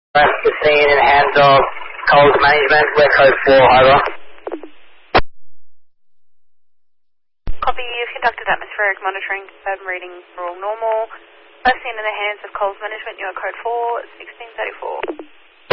Left the scene in the hands of Coles Management, we're code 4, over. Copy, you've conducted atmospheric monitoring, confirmed readings are all normal. Last seen in the hands of Coles Management, you are code 4, 1634.